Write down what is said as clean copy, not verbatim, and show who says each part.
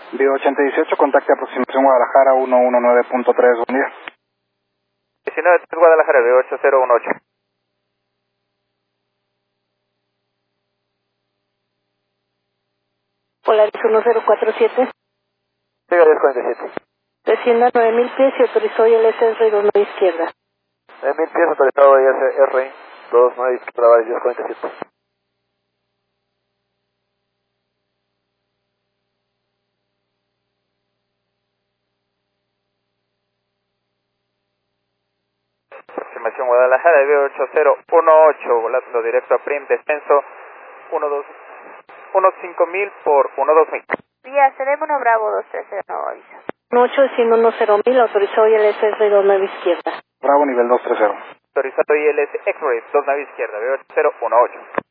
Speaker 1: Vivo 8018, contacte aproximación Guadalajara 119.3, buen día.
Speaker 2: 19 Guadalajara, veo 8018.
Speaker 3: Polaris 1047.
Speaker 2: Siga 1047.
Speaker 3: Descienda 9000 pies y autorizó ILS R29 izquierda.
Speaker 2: 9000 pies autorizado ILS R29 izquierda, 1047. Aproximación Guadalajara, veo 8018, volando directo a Prim, descenso 15000 por 12000.
Speaker 4: Vía Teléfono Bravo 230, nuevo aviso.
Speaker 3: 18 desciendo 10.000, autorizó ILS R29 izquierda.
Speaker 1: Bravo, nivel 230.
Speaker 2: Autorizado ILS X-Ray, 29 izquierda, veo 8018.